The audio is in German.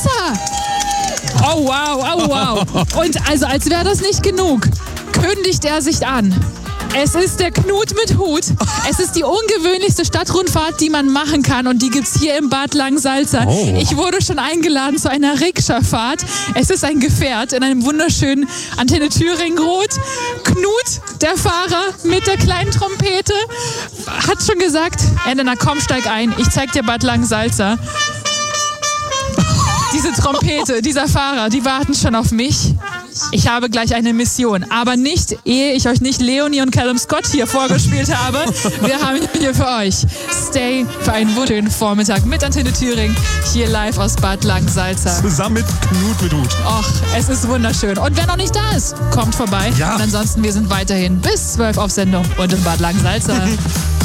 Salsa. Oh wow. Und also als wäre das nicht genug, kündigt er sich an. Es ist der Knut mit Hut. Es ist die ungewöhnlichste Stadtrundfahrt, die man machen kann. Und die gibt's hier im Bad Langensalza. Oh. Ich wurde schon eingeladen zu einer Rikscha-Fahrt. Es ist ein Gefährt in einem wunderschönen Antenne Thüringen-Rot. Knut, der Fahrer mit der kleinen Trompete, hat schon gesagt, Elena, komm, steig ein. Ich zeig dir Bad Langensalza. Diese Trompete, dieser Fahrer, die warten schon auf mich. Ich habe gleich eine Mission, aber nicht, ehe ich euch nicht Leonie und Callum Scott hier vorgespielt habe. Wir haben hier für euch Stay für einen wunderschönen Vormittag mit Antenne Thüringen, hier live aus Bad Langensalza. Zusammen mit Knut mit Hut. Och, es ist wunderschön. Und wer noch nicht da ist, kommt vorbei. Ja. Und ansonsten, wir sind weiterhin bis 12 auf Sendung und in Bad Langensalza.